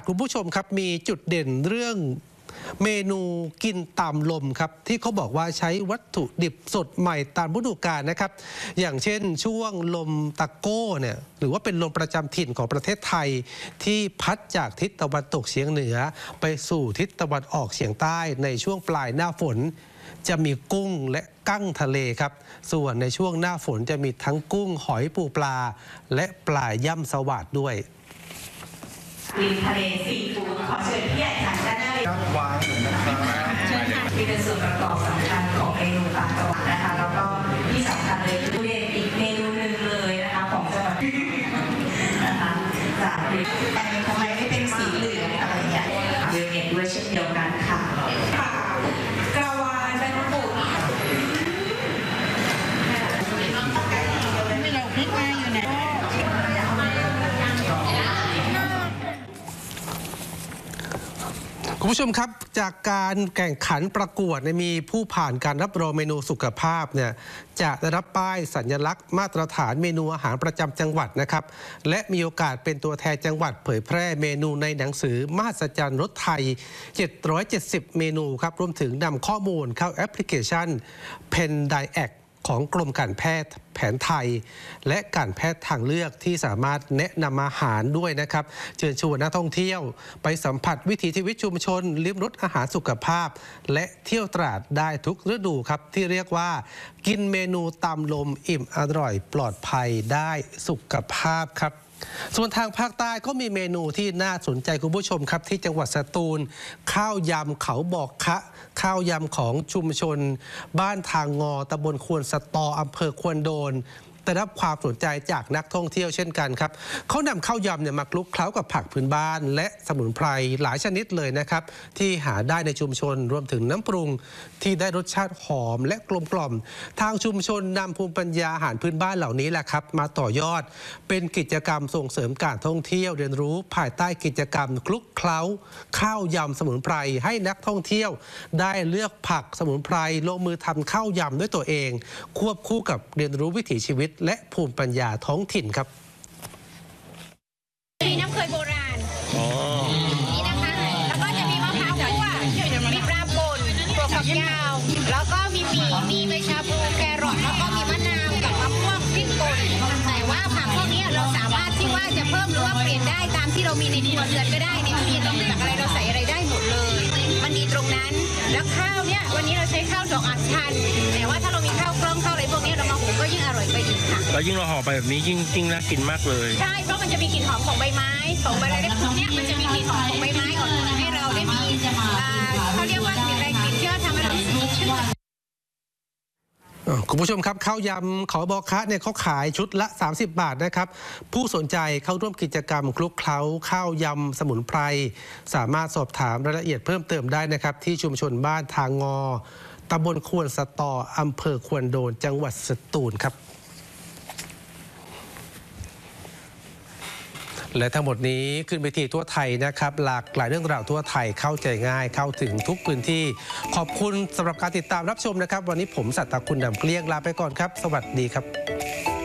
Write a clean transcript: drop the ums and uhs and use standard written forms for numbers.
คุณผู้ชมครับมีจุดเด่นเรื่องเมนูกินตามลมครับที่เขาบอกว่าใช้วัตถุดิบสดใหม่ตามฤดูกาลนะครับอย่างเช่นช่วงลมตะโก้เนี่ยหรือว่าเป็นลมประจำถิ่นของประเทศไทยที่พัดจากทิศตะวันตกเฉียงเหนือไปสู่ทิศตะวันออกเฉียงใต้ในช่วงปลายหน้าฝนจะมีกุ้งและกั้งทะเลครับส่วนในช่วงหน้าฝนจะมีทั้งกุ้งหอยปูปลาและปลาย่ำสวาดด้วยริมทะเลซีฟู้ดขอเชิญพี่ใหญ่ค่ะด้านหน้าเลยว้าวที่เป็นส่วนประกอบสำคัญของเมนูปลาสวาดนะคะแล้วก็ที่สำคัญเลยคือเด่นอีกเมนูหนึ่งเลยนะคะของจังหวัดนะคะจากแต่ทำไมไม่เป็นสีเหลืองอะไรอย่างเงี้ยเรียนเน็ตด้วยเช่นเดียวกันค่ะกระวานเป็นปุ๋ยไม่เราพลิกมาอยู่ไหนคุณผู้ชมครับจากการแข่งขันประกวดมีผู้ผ่านการรับรองเมนูสุขภาพเนี่ยจะได้รับป้ายสัญลักษณ์มาตรฐานเมนูอาหารประจำจังหวัดนะครับและมีโอกาสเป็นตัวแทนจังหวัดเผยแพร่เมนูในหนังสือมหัศจรรย์รสไทย770เมนูครับรวมถึงนำข้อมูลเข้าแอปพลิเคชัน Pen Dietของกรมการแพทย์แผนไทยและการแพทย์ทางเลือกที่สามารถแนะนำอาหารด้วยนะครับเชิญชวนนักท่องเที่ยวไปสัมผัสวิถีชีวิตชุมชนลิ้มรสอาหารสุขภาพและเที่ยวตราดได้ทุกฤดูครับที่เรียกว่ากินเมนูตามลมอิ่มอร่อยปลอดภัยได้สุขภาพครับส่วนทางภาคใต้ก็มีเมนูที่น่าสนใจคุณผู้ชมครับที่จังหวัดสตูลข้าวยำเขาบอกคะข้าวยำของชุมชนบ้านทางงอตำบลควนสตออำเภอควนโดนได้รับความสนใจจากนักท่องเที่ยวเช่นกันครับเขานำข้าวยำเนี่ยมาคลุกเคล้ากับผักพื้นบ้านและสมุนไพรหลายชนิดเลยนะครับที่หาได้ในชุมชนรวมถึงน้ำปรุงที่ได้รสชาติหอมและกลมกล่อมทางชุมชนนำภูมิปัญญาอาหารพื้นบ้านเหล่านี้แหละครับมาต่อยอดเป็นกิจกรรมส่งเสริมการท่องเที่ยวเรียนรู้ภายใต้กิจกรรมคลุกเคล้าข้าวยำสมุนไพรให้นักท่องเที่ยวได้เลือกผักสมุนไพรลงมือทำข้าวยำด้วยตัวเองควบคู่กับเรียนรู้วิถีชีวิตและภูมิปัญญาท้องถิ่นครับมีน้ำเคยโบราณนี่นะคะแล้วก็จะมีมะพร้าวคั่วมีปลาป่นถั่วฝักยาวแล้วก็มีหมี่มีใบชาบูแครอทแล้วก็มีมะนาวกับมะม่วงพริกป่นแต่ว่าผักพวกนี้เราสามารถที่ว่าจะเพิ่มหรือว่าเปลี่ยนได้ตามที่เรามีในครัวเรือนก็ได้ในตู้เย็นเรามีจากอะไรเราใส่อะไรได้หมดเลยมันดีตรงนั้นแล้วข้าวเนี่ยวันนี้เราใช้ข้าวดอกอัญชันแต่ว่าถ้าเรามีข้าวกล้องข้าวอะไรพวกนี้เรามาหุงก็ยิ่งอร่อยไปอีกค่ะแล้วยิ่งเราห่อไปแบบนี้ยิ่งน่ากินมากเลยใช่เพราะมันจะมีกลิ่นหอมของใบไม้ของใบอะไรพวกนี้มันจะมีกลิ่นหอมของใบไม้ออกให้เราได้มีเขาเรียกว่ามีแรงกลิ่นที่ทำให้เราชื่นคุณผู้ชมครับข้าวยำเขาบอกคะเนี่ยเขาขายชุดละ30 บาทนะครับผู้สนใจเข้าร่วมกิจกรรมคลุกเคล้าข้าวยำสมุนไพรสามารถสอบถามรายละเอียดเพิ่มเติมได้นะครับที่ชุมชนบ้านทางงอตำบลควนสตออำเภอควนโดนจังหวัดสตูลครับและทั้งหมดนี้ขึ้นเวทีทั่วไทยนะครับหลากหลายเรื่องราวทั่วไทยเข้าใจง่ายเข้าถึงทุกพื้นที่ขอบคุณสำหรับการติดตามรับชมนะครับวันนี้ผมสัตตคุณดำเกลี้ยงลาไปก่อนครับสวัสดีครับ